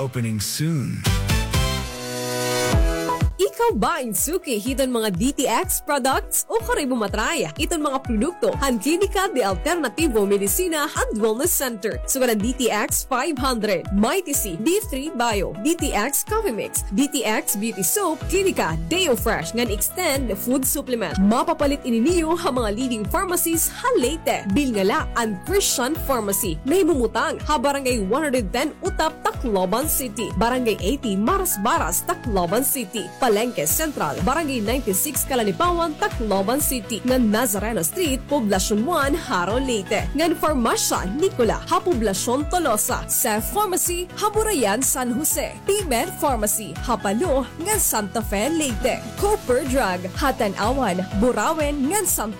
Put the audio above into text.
opening soon. Ikaw ba ang suki hiton mga DTX products o kare bumatraya? Iton mga produkto han Klinika de Alternativo Medicina and Wellness Center. Sugada DTX 500, Mighty C, D3 Bio, DTX Coffee Mix, DTX Beauty Soap, Klinika Deo Fresh ngan extend food supplement. Mapapalit ininiyo ang mga leading pharmacies ha Leyte, Bilngala and Christian Pharmacy. Naibumutang ha Barangay 110 Utap, Tacloban City, Barangay 80 Maras-Baras, Tacloban City, Palengke Central, Barangay 96 Kalanipawan, Tacloban City, ngan Nazareno Street, Poblacion 1, Haro, Leyte, ngan Farmasya Nicola, ha Poblacion Tolosa, Sef Pharmacy, ha Burayan, San Jose, T-Med Pharmacy, ha Palo, ngan Santa Fe, Leyte, Cooper Drug, ha Tanawan, Burawen, ngan Santa